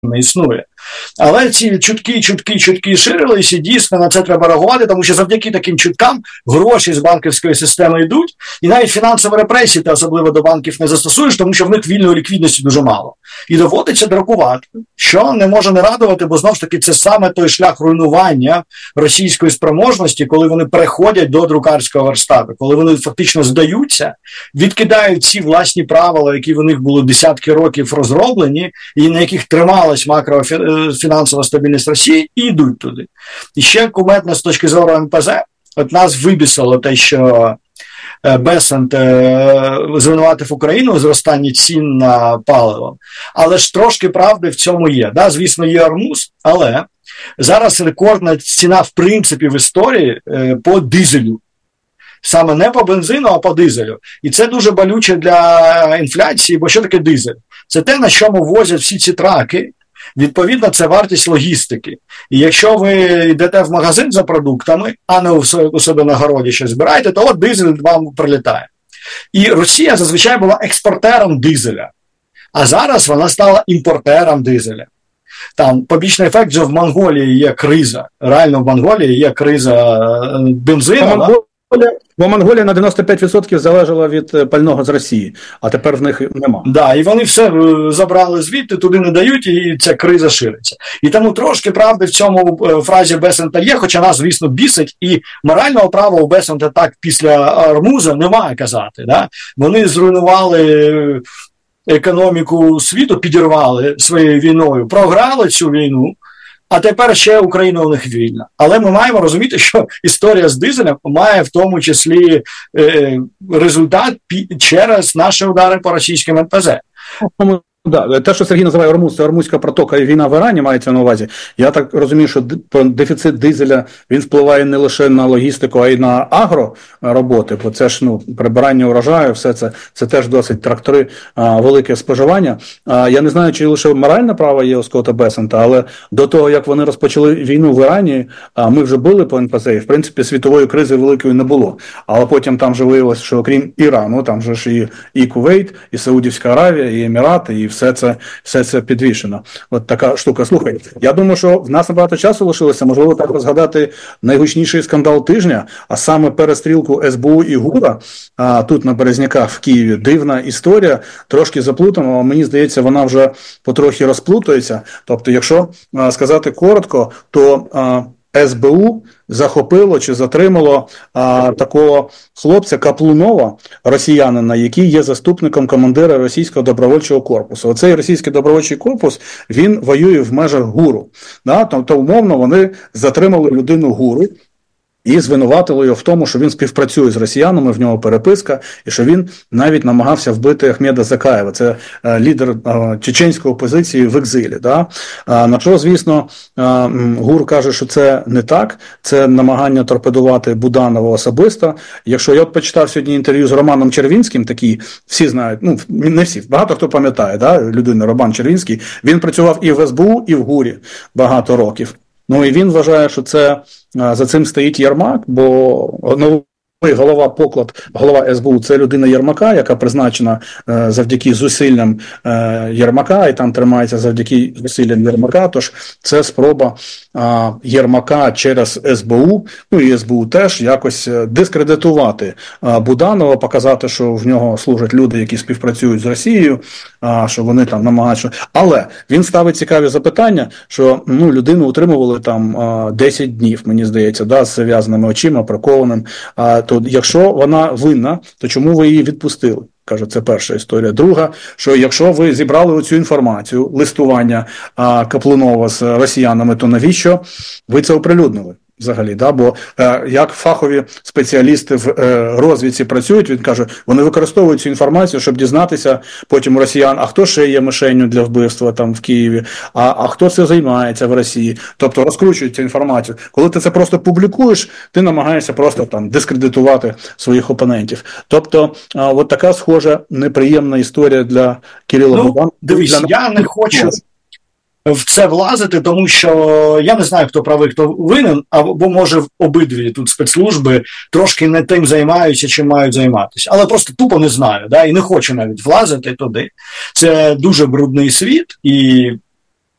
не існує. Але ці чутки ширились, і дійсно на це треба реагувати, тому що завдяки таким чуткам гроші з банківської системи йдуть, і навіть фінансові репресії ти особливо до банків не застосуєш, тому що в них вільної ліквідності дуже мало. І доводиться друкувати, що не може не радувати, бо знову ж таки це саме той шлях руйнування російської спроможності, коли вони переходять до друкарського верстату, коли вони фактично здаються, відкидають ці власні правила, які в них були десятки років розроблені, і на яких трималась макрофінансова стабільність Росії, і йдуть туди. І ще кумедно з точки зору НПЗ, от нас вибісило те, що Бесент звинуватив Україну у зростанні цін на паливо. Але ж трошки правди в цьому є. Да, звісно, є Ормуз, але зараз рекордна ціна в принципі в історії по дизелю. Саме не по бензину, а по дизелю. І це дуже болюче для інфляції, бо що таке дизель? Це те, на чому возять всі ці траки. Відповідно, це вартість логістики. І якщо ви йдете в магазин за продуктами, а не у себе на городі щось збираєте, то от дизель вам прилітає. І Росія зазвичай була експортером дизеля, а зараз вона стала імпортером дизеля. Там побічний ефект, що в Монголії є криза. Реально в Монголії є криза бензину. Бо Монголія на 95% залежала від пального з Росії, а тепер в них нема. Да, і вони все забрали звідти, туди не дають, і ця криза шириться. І тому трошки правди в цьому фразі Бесента є, хоча нас, звісно, бісить, і морального права у Бесента так після Ормуза немає казати. Да? Вони зруйнували економіку світу, підірвали своєю війною, програли цю війну, а тепер ще Україна у них вільна. Але ми маємо розуміти, що історія з дизелем має в тому числі результат через наші удари по російським НПЗ. Да, те, що Сергій називає Ормуз, це Ормузька протока і війна в Ірані мається на увазі. Я так розумію, що дефіцит дизеля, він впливає не лише на логістику, а й на агророботи, бо це ж прибирання урожаю, все це теж досить трактори, велике споживання. Я не знаю, чи лише моральне право є у Скотта Бесента, але до того, як вони розпочали війну в Ірані, ми вже були по НПЗ, і в принципі світової кризи великої не було. Але потім там же виявилося, що окрім Ірану, там же ж і Кувейт, і Саудівська Аравія, і Емірати, і все це підвішено. От така штука. Слухай, я думаю, що в нас набагато часу лишилося, можливо, так розгадати найгучніший скандал тижня, а саме перестрілку СБУ і ГУРа тут на Березняках в Києві. Дивна історія, трошки заплутана, але мені здається, вона вже потрохи розплутується. Тобто, якщо сказати коротко, то СБУ захопило чи затримало такого хлопця Каплунова, росіянина, який є заступником командира російського добровольчого корпусу. Оцей російський добровольчий корпус, він воює в межах ГУРу. Да? Тобто, умовно, вони затримали людину ГУРу і звинуватили його в тому, що він співпрацює з росіянами, в нього переписка, і що він навіть намагався вбити Ахмеда Закаєва. Це лідер чеченської опозиції в екзилі. Да? На що, звісно, ГУР каже, що це не так, це намагання торпедувати Буданова особисто. Якщо я почитав сьогодні інтерв'ю з Романом Червінським, такий, всі знають, не всі, багато хто пам'ятає, да? Людина Роман Червінський, він працював і в СБУ, і в ГУРі багато років. Ну і він вважає, що це за цим стоїть Єрмак, бо голова СБУ – це людина Єрмака, яка призначена завдяки зусиллям Єрмака, і там тримається завдяки зусиллям Єрмака, тож це спроба Єрмака через СБУ, ну і СБУ теж, якось дискредитувати Буданова, показати, що в нього служать люди, які співпрацюють з Росією, що вони там намагаються. Але він ставить цікаві запитання, що людину утримували там 10 днів, мені здається, да, з зав'язаними очима, прикованим. То якщо вона винна, то чому ви її відпустили? Каже, це перша історія. Друга, що якщо ви зібрали оцю інформацію, листування Каплунова з росіянами, то навіщо ви це оприлюднили? Взагалі, да? Бо як фахові спеціалісти в розвідці працюють, він каже, вони використовують цю інформацію, щоб дізнатися потім у росіян, а хто ще є мишенью для вбивства там в Києві, а хто це займається в Росії. Тобто розкручують цю інформацію. Коли ти це просто публікуєш, ти намагаєшся просто там дискредитувати своїх опонентів. Тобто, от така схожа неприємна історія для Кирила Буданова. Дивись, я не хочу в це влазити, тому що я не знаю, хто правий, хто винен, або може обидві тут спецслужби трошки не тим займаються, чим мають займатися. Але просто тупо не знаю, да, і не хочу навіть влазити туди. Це дуже брудний світ, і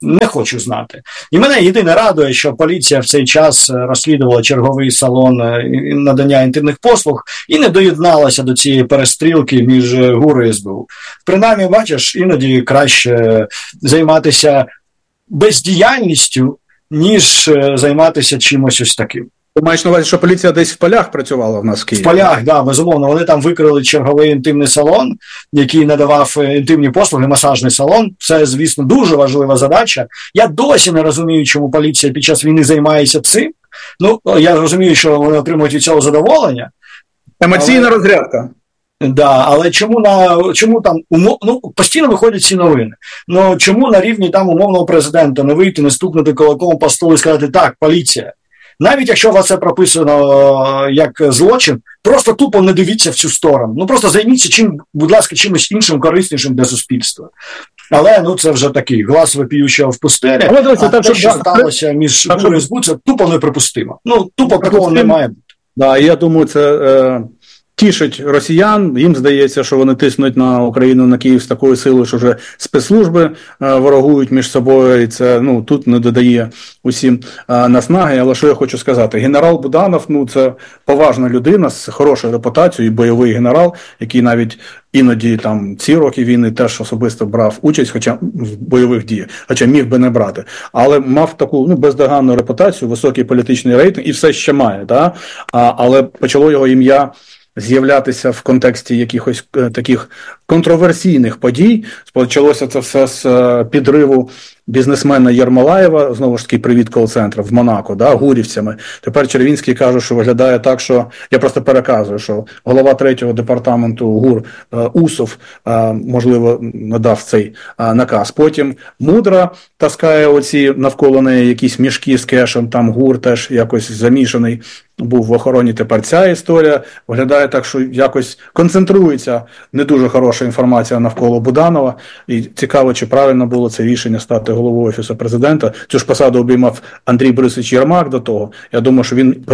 Не хочу знати. І мене єдине радує, що поліція в цей час розслідувала черговий салон надання інтимних послуг і не доєдналася до цієї перестрілки між ГУР і СБУ. Принаймні, бачиш, іноді краще займатися бездіяльністю, ніж займатися чимось ось таким. Ти маєш на увазі, що поліція десь в полях працювала в нас в Києві? В полях, так, да, безумовно. Вони там викрили черговий інтимний салон, який надавав інтимні послуги, масажний салон. Це, звісно, дуже важлива задача. Я досі не розумію, чому поліція під час війни займається цим. Ну, я розумію, що вони отримують від цього задоволення. Емоційна розрядка. Да, але чому там постійно виходять ці новини. Ну чому на рівні там умовного президента не вийти, не стукнути кулаком по столу і сказати: так, поліція. Навіть якщо у вас це прописано як злочин, просто тупо не дивіться в цю сторону. Ну просто займіться будь ласка, чимось іншим, кориснішим для суспільства. Але це вже такий глас вопіючого в пустелі. Те, що сталося між ГУР і СБУ, це тупо неприпустимо. Тупо такого не має бути. Да, я думаю, це тішить росіян. Їм здається, що вони тиснуть на Україну, на Київ з такою силою, що вже спецслужби ворогують між собою, і це тут не додає усім наснаги. Але що я хочу сказати? Генерал Буданов, це поважна людина з хорошою репутацією, бойовий генерал, який навіть іноді там ці роки війни теж особисто брав участь, хоча в бойових діях, хоча міг би не брати, але мав таку бездоганну репутацію, високий політичний рейтинг і все ще має, да? Але почало його ім'я з'являтися в контексті якихось таких контроверсійних подій. Почалося це все з підриву бізнесмена Єрмолаєва, знову ж таки, привіт кол-центру в Монако, да, гурівцями. Тепер Червінський каже, що виглядає так, що, я просто переказую, що голова 3-го департаменту ГУР Усов, можливо, надав цей наказ. Потім Мудра таскає оці навколо неї якісь мішки з кешем, там ГУР теж якось замішаний був в охороні. Тепер ця історія виглядає так, що якось концентрується не дуже хороша інформація навколо Буданова. І цікаво, чи правильно було це рішення стати головою Офісу Президента. Цю ж посаду обіймав Андрій Борисович Єрмак до того. Я думаю, що він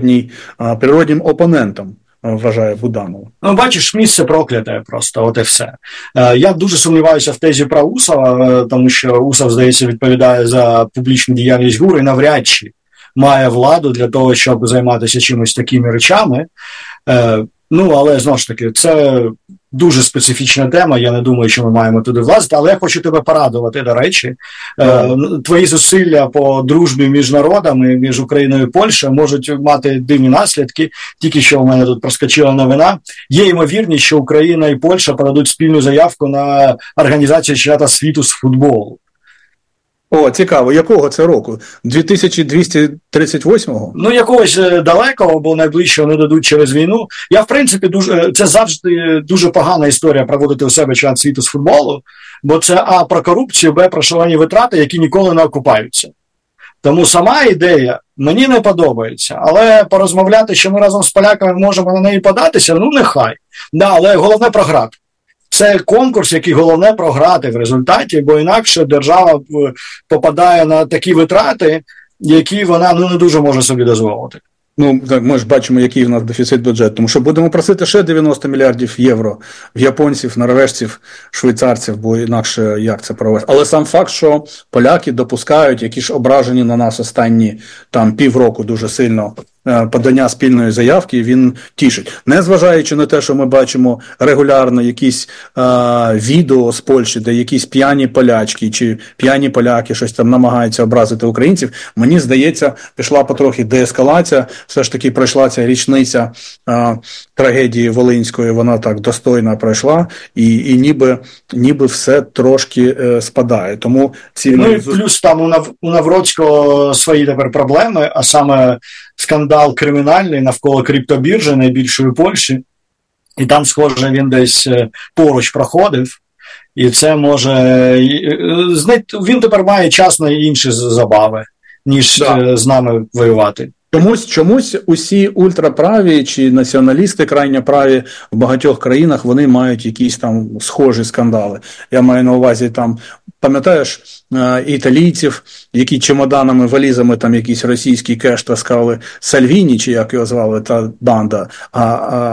природнім опонентом вважає Буданова. Бачиш, місце прокляте просто, от і все. Я дуже сумніваюся в тезі про Усова, тому що Усов, здається, відповідає за публічну діяльність ГУР і навряд чи має владу для того, щоб займатися чимось такими речами. Але, знову ж таки, це дуже специфічна тема, я не думаю, що ми маємо туди влазити, але я хочу тебе порадувати, до речі. Твої зусилля по дружбі між народами, між Україною і Польщею можуть мати дивні наслідки. Тільки що у мене тут проскочила новина. Є ймовірність, що Україна і Польща подадуть спільну заявку на організацію чемпіонату світу з футболу. О, цікаво. Якого це року? 2238-го? Якогось далекого, бо найближчого не дадуть через війну. Я, в принципі, це завжди дуже погана історія проводити у себе чемпіонат світу з футболу, бо це А, про корупцію, Б, про шалені витрати, які ніколи не окупаються. Тому сама ідея мені не подобається, але порозмовляти, що ми разом з поляками можемо на неї податися, нехай. Але головне програти. Це конкурс, який головне програти в результаті, бо інакше держава попадає на такі витрати, які вона не дуже може собі дозволити. Так, ми ж бачимо, який в нас дефіцит бюджету. Тому що будемо просити ще 90 мільярдів євро в японців, норвежців, швейцарців, бо інакше як це провести. Але сам факт, що поляки допускають, які ж ображені на нас останні півроку дуже сильно, подання спільної заявки, він тішить. Незважаючи на те, що ми бачимо регулярно якісь відео з Польщі, де якісь п'яні полячки чи п'яні поляки щось там намагаються образити українців, мені здається, пішла потрохи деескалація, все ж таки пройшла ця річниця трагедії Волинської, вона так достойно пройшла, і ніби все трошки спадає. Тому плюс там у Навроцького свої тепер проблеми, а саме скандал кримінальний навколо криптобіржі найбільшої Польщі, і там, схоже, він десь поруч проходив, і це може... Він тепер має час на інші забави, ніж з нами воювати. Чомусь усі ультраправі чи націоналісти крайньоправі в багатьох країнах, вони мають якісь там схожі скандали. Я маю на увазі пам'ятаєш, італійців, які чемоданами, валізами там якийсь російський кеш таскали, Сальвіні, чи як його звали, та банда,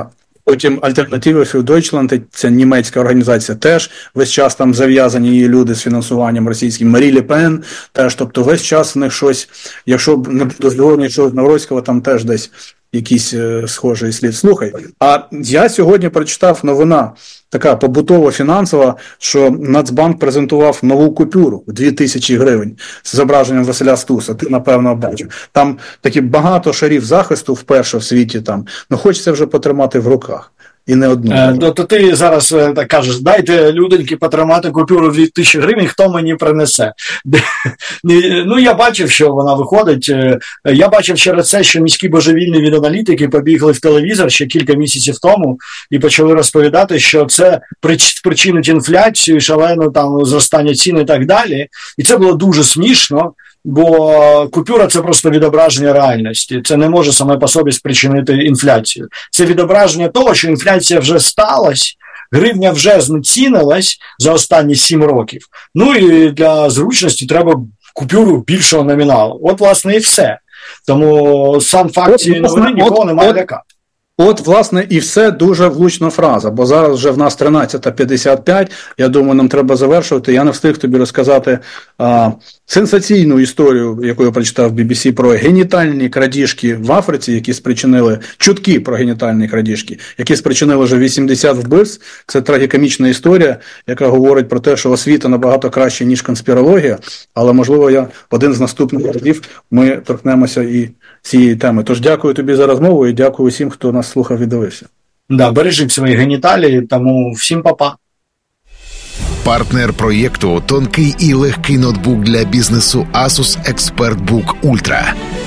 Потім Альтернатива für Deutschland, це німецька організація, теж весь час там зав'язані її люди з фінансуванням російським. Марі Ле Пен теж, тобто весь час в них щось, якщо не дозволено щось Навроцького, там теж десь якийсь схожий слід. Слухай, а я сьогодні прочитав новина, така побутово-фінансова, що Нацбанк презентував нову купюру в 2000 гривень з зображенням Василя Стуса. Ти, напевно, бачив. Там такі багато шарів захисту вперше в світі там. Ну, хочеться вже потримати в руках. І не одну. То ти зараз так кажеш, дайте люденьки потримати купюру в 2000 гривень, хто мені принесе. Ну, я бачив, що вона виходить. Я бачив через це, що міські божевільні від аналітики побігли в телевізор ще кілька місяців тому і почали розповідати, що це спричинить інфляцію, шалену там зростання цін і так далі. І це було дуже смішно. Бо купюра – це просто відображення реальності. Це не може саме по собі спричинити інфляцію. Це відображення того, що інфляція вже сталась, гривня вже знецінилась за останні 7 років. Ну і для зручності треба купюру більшого номіналу. От, власне, і все. Тому сам факт цієї новини нікого не має лякати. От, власне, і все, дуже влучна фраза, бо зараз вже в нас 13:55, я думаю, нам треба завершувати. Я не встиг тобі розказати сенсаційну історію, яку я прочитав в BBC, про генітальні крадіжки в Африці, які спричинили, чутки про генітальні крадіжки, які спричинили вже 80 вбивств. Це трагікомічна історія, яка говорить про те, що освіта набагато краще, ніж конспірологія, але, можливо, один з наступних разів ми торкнемося і цієї теми. Тож дякую тобі за розмову і дякую усім, хто нас слухав і дивився. Да, бережіть свої геніталії, тому всім па-па. Партнер проєкту – тонкий і легкий ноутбук для бізнесу Asus ExpertBook Ultra.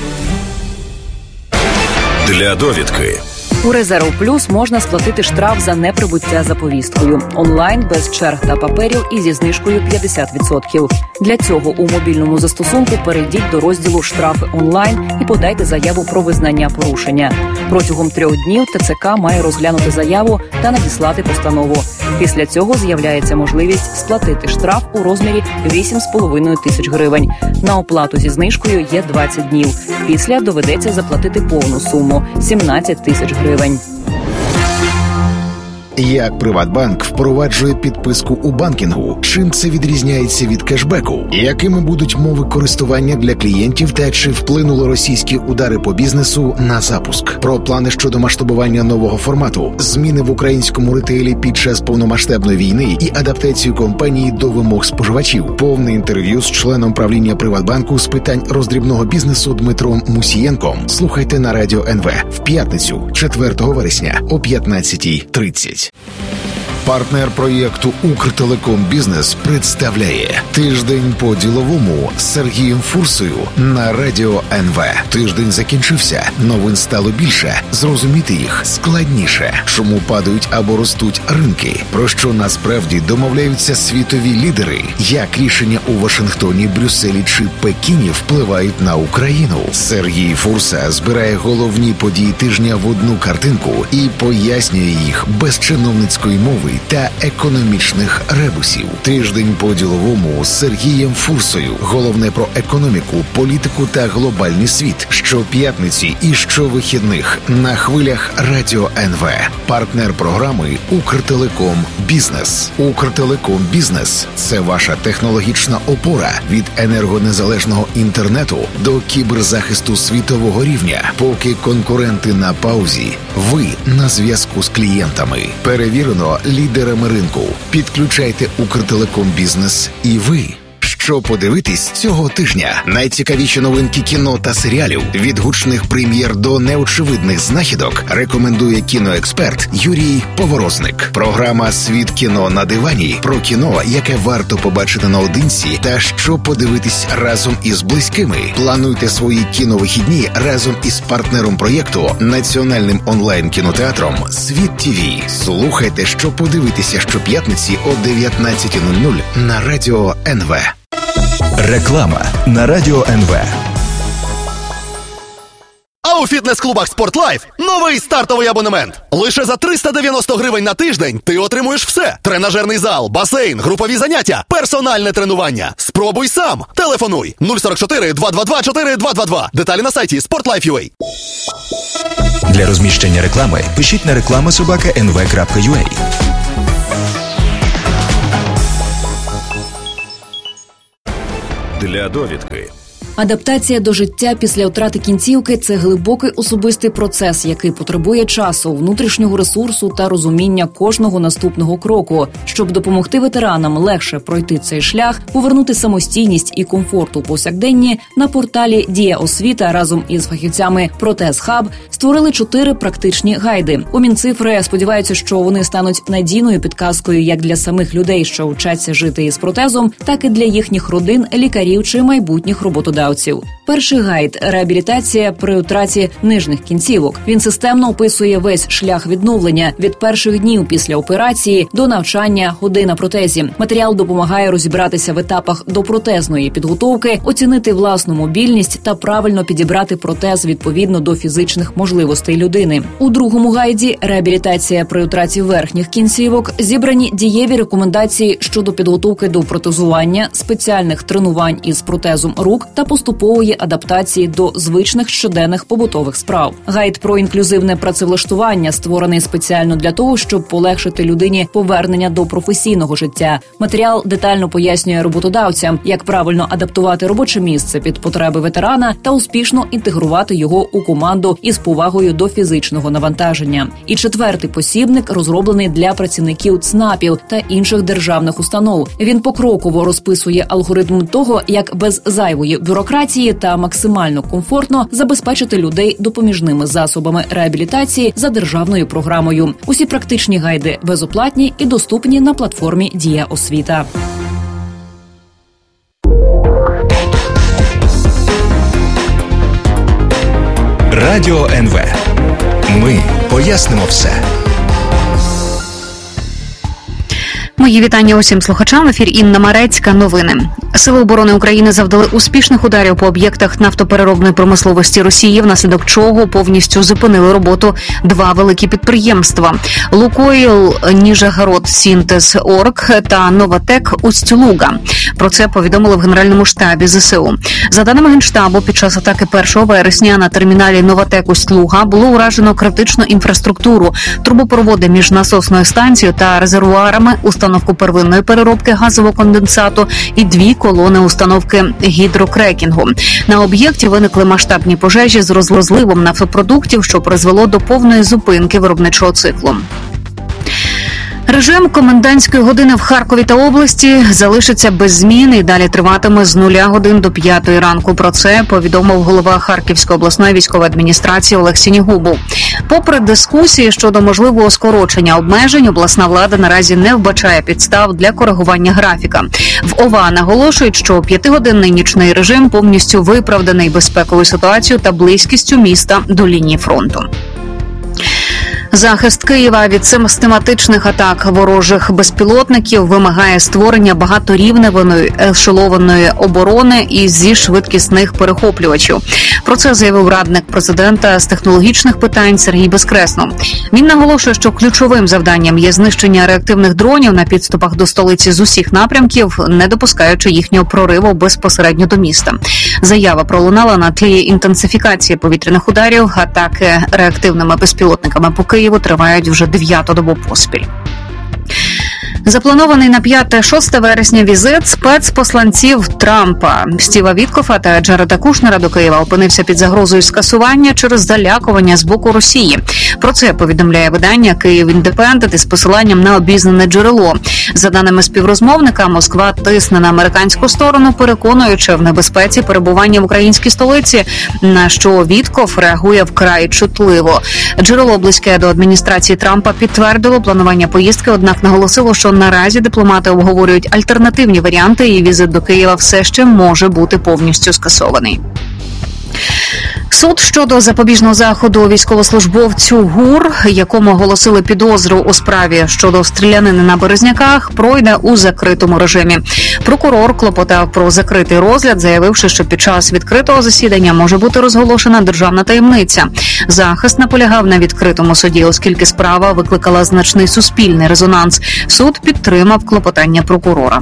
Для довідки. У Резерв Плюс можна сплатити штраф за неприбуття за повісткою. Онлайн, без черг та паперів і зі знижкою 50%. Для цього у мобільному застосунку перейдіть до розділу «Штрафи онлайн» і подайте заяву про визнання порушення. Протягом 3 днів ТЦК має розглянути заяву та надіслати постанову. Після цього з'являється можливість сплатити штраф у розмірі 8,5 тисяч гривень. На оплату зі знижкою є 20 днів. Після доведеться заплатити повну суму – 17 тисяч гривень. Як Приватбанк впроваджує підписку у банкінгу? Чим це відрізняється від кешбеку? Якими будуть мови користування для клієнтів та чи вплинули російські удари по бізнесу на запуск? Про плани щодо масштабування нового формату, зміни в українському ретейлі під час повномасштабної війни і адаптацію компанії до вимог споживачів. Повне інтерв'ю з членом правління Приватбанку з питань роздрібного бізнесу Дмитром Мусієнком слухайте на Радіо НВ в п'ятницю, 4 вересня о 15:30. Партнер проєкту «Укртелеком Бізнес» представляє «Тиждень по-діловому» з Сергієм Фурсою на Радіо НВ. Тиждень закінчився, новин стало більше, зрозуміти їх складніше. Чому падають або ростуть ринки? Про що насправді домовляються світові лідери? Як рішення у Вашингтоні, Брюсселі чи Пекіні впливають на Україну? Сергій Фурса збирає головні події тижня в одну картинку і пояснює їх без чиновницької мови та економічних ребусів. Тиждень по-діловому з Сергієм Фурсою. Головне про економіку, політику та глобальний світ. Щоп'ятниці і щовихідних на хвилях Радіо НВ. Партнер програми «Укртелеком Бізнес». «Укртелеком Бізнес» – це ваша технологічна опора від енергонезалежного інтернету до кіберзахисту світового рівня. Поки конкуренти на паузі, ви на зв'язку з клієнтами. Перевірено лідерами ринку. Підключайте Укртелеком Бізнес і ви. Що подивитись цього тижня? Найцікавіші новинки кіно та серіалів, від гучних прем'єр до неочевидних знахідок, рекомендує кіноексперт Юрій Поворозник. Програма «Світ кіно на дивані» про кіно, яке варто побачити наодинці та що подивитись разом із близькими. Плануйте свої кіновихідні разом із партнером проєкту, національним онлайн-кінотеатром «Світ ТВ». Слухайте, що подивитися щоп'ятниці о 19:00 на Радіо НВ. Реклама на Радіо НВ. У фітнес-клубах «Спортлайф» новий стартовий абонемент. Лише за 390 гривень на тиждень ти отримуєш все. Тренажерний зал, басейн, групові заняття, персональне тренування. Спробуй сам. Телефонуй 044 222 4222. Деталі на сайті sportlife.ua. Для розміщення реклами пишіть на reklama@nv.ua. Для довідки. Адаптація до життя після втрати кінцівки – це глибокий особистий процес, який потребує часу, внутрішнього ресурсу та розуміння кожного наступного кроку. Щоб допомогти ветеранам легше пройти цей шлях, повернути самостійність і комфорт у повсякденні, на порталі «Дія освіта» разом із фахівцями «Протез Хаб» створили 4 практичні гайди. У Мінцифри сподіваються, що вони стануть надійною підказкою як для самих людей, що вчаться жити із протезом, так і для їхніх родин, лікарів чи майбутніх роботодавців. Перший гайд – реабілітація при втраті нижніх кінцівок. Він системно описує весь шлях відновлення від перших днів після операції до навчання ходи на протезі. Матеріал допомагає розібратися в етапах допротезної підготовки, оцінити власну мобільність та правильно підібрати протез відповідно до фізичних можливостей людини. У другому гайді «Реабілітація при втраті верхніх кінцівок» зібрані дієві рекомендації щодо підготовки до протезування, спеціальних тренувань із протезом рук та поступової адаптації до звичних щоденних побутових справ. Гайд про інклюзивне працевлаштування створений спеціально для того, щоб полегшити людині повернення до професійного життя. Матеріал детально пояснює роботодавцям, як правильно адаптувати робоче місце під потреби ветерана та успішно інтегрувати його у команду із повагою до фізичного навантаження. І четвертий посібник розроблений для працівників ЦНАПів та інших державних установ. Він покроково розписує алгоритм того, як без зайвої бюрократії та максимально комфортно забезпечити людей допоміжними засобами реабілітації за державною програмою. Усі практичні гайди безоплатні і доступні на платформі «Дія освіта». Радіо НВ. Ми пояснимо все. Мої вітання усім слухачам. В ефірі Інна Марецька. Новини. Сили оборони України завдали успішних ударів по об'єктах нафтопереробної промисловості Росії, внаслідок чого повністю зупинили роботу 2 великі підприємства – «Лукойл Ніжегород Сінтез Орг» та «Новатек Усть-Луга». Про це повідомили в Генеральному штабі ЗСУ. За даними Генштабу, під час атаки 1 вересня на терміналі «Новатек Усть-Луга» було уражено критичну інфраструктуру, трубопроводи між насосною станцією та резервуарами, установку первинної переробки газового конденсату і 2 колони установки гідрокрекінгу. На об'єкті виникли масштабні пожежі з розливом нафтопродуктів, що призвело до повної зупинки виробничого циклу. Режим комендантської години в Харкові та області залишиться без змін і далі триватиме з 0 годин до 5 ранку. Про це повідомив голова Харківської обласної військової адміністрації Олег Сінігубов. Попри дискусії щодо можливого скорочення обмежень, обласна влада наразі не вбачає підстав для коригування графіка. В ОВА наголошують, що 5-годинний нічний режим повністю виправданий безпековою ситуацією та близькістю міста до лінії фронту. Захист Києва від систематичних атак ворожих безпілотників вимагає створення багаторівневої ешелованої оборони і зі швидкісних перехоплювачів. Про це заявив радник президента з технологічних питань Сергій Безкреснов. Він наголошує, що ключовим завданням є знищення реактивних дронів на підступах до столиці з усіх напрямків, не допускаючи їхнього прориву безпосередньо до міста. Заява пролунала на тлі інтенсифікації повітряних ударів. Атаки реактивними безпілотниками по Києву тривають вже 9-ту добу поспіль. Запланований на 5-6 вересня візит спецпосланців Трампа Стіва Віткофа та Джареда Кушнера до Києва опинився під загрозою скасування через залякування з боку Росії. Про це повідомляє видання «Київ Індепендент» із посиланням на обізнане джерело. За даними співрозмовника, Москва тисне на американську сторону, переконуючи в небезпеці перебування в українській столиці, на що Віткоф реагує вкрай чутливо. Джерело, близьке до адміністрації Трампа, підтвердило планування поїздки, однак наголосило, що наразі дипломати обговорюють альтернативні варіанти, і візит до Києва все ще може бути повністю скасований. Суд щодо запобіжного заходу військовослужбовцю ГУР, якому оголосили підозру у справі щодо стрілянини на Березняках, пройде у закритому режимі. Прокурор клопотав про закритий розгляд, заявивши, що під час відкритого засідання може бути розголошена державна таємниця. Захист наполягав на відкритому суді, оскільки справа викликала значний суспільний резонанс. Суд підтримав клопотання прокурора.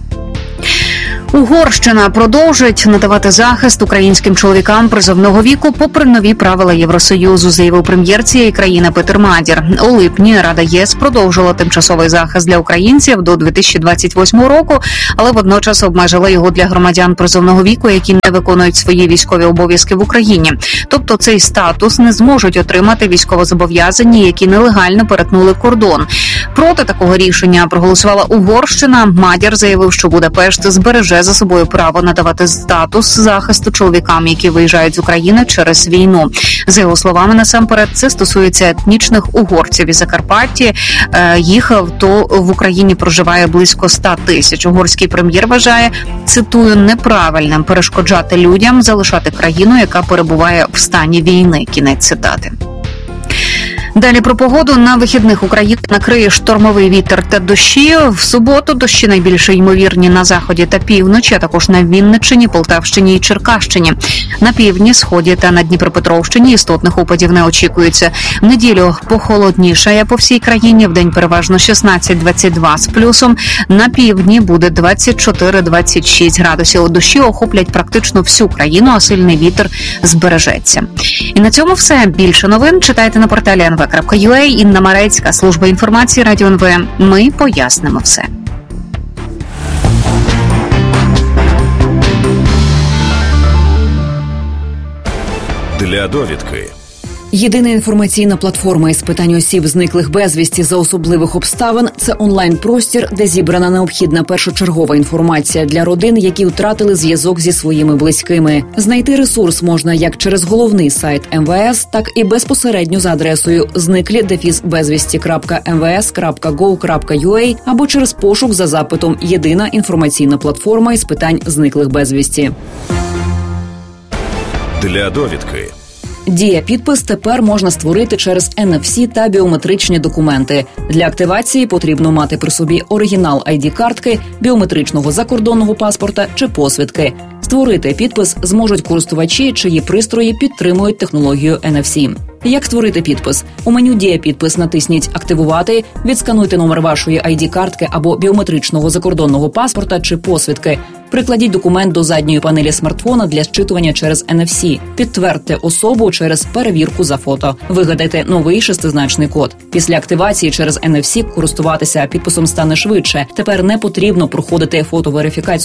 Угорщина продовжить надавати захист українським чоловікам призовного віку попри нові правила Євросоюзу, заявив прем'єр цієї країни Петер Мадір. У липні Рада ЄС продовжила тимчасовий захист для українців до 2028 року, але водночас обмежила його для громадян призовного віку, які не виконують свої військові обов'язки в Україні. Тобто цей статус не зможуть отримати військовозобов'язані, які нелегально перетнули кордон. Проти такого рішення проголосувала Угорщина. Мадір заявив, що Будапешт збереже за собою право надавати статус захисту чоловікам, які виїжджають з України через війну. За його словами, насамперед, це стосується етнічних угорців із Закарпаття. Їх то в Україні проживає близько 100 тисяч. Угорський прем'єр вважає, цитую, неправильним перешкоджати людям залишати країну, яка перебуває в стані війни. Кінець цитати. Далі про погоду. На вихідних Україну накриє штормовий вітер та дощі. В суботу дощі найбільше ймовірні на заході та півночі, а також на Вінниччині, Полтавщині і Черкащині. На півдні, сході та на Дніпропетровщині істотних опадів не очікується. В неділю похолоднішає по всій країні. Вдень переважно 16-22 з плюсом. На півдні буде 24-26 градусів. Дощі охоплять практично всю країну, а сильний вітер збережеться. І на цьому все. Більше новин читайте на порталі nv.ua. Інна Марецька, служба інформації Радіо НВ. Ми пояснимо все. Для довідки. Єдина інформаційна платформа із питань осіб, зниклих безвісті за особливих обставин – це онлайн-простір, де зібрана необхідна першочергова інформація для родин, які втратили зв'язок зі своїми близькими. Знайти ресурс можна як через головний сайт МВС, так і безпосередньо за адресою znikli-bezvісті.mvs.gov.ua або через пошук за запитом «Єдина інформаційна платформа із питань зниклих безвісті». Для довідки. Дія-підпис тепер можна створити через NFC та біометричні документи. Для активації потрібно мати при собі оригінал ID-картки, біометричного закордонного паспорта чи посвідки. Створити підпис зможуть користувачі, чиї пристрої підтримують технологію NFC. Як створити підпис? У меню «Дія-підпис» натисніть «Активувати», відскануйте номер вашої ID-картки або біометричного закордонного паспорта чи посвідки. Прикладіть документ до задньої панелі смартфона для зчитування через NFC. Підтвердьте особу через перевірку за фото. Вигадайте новий 6-значний код. Після активації через NFC користуватися підписом стане швидше. Тепер не потрібно проходити фотоверифікацію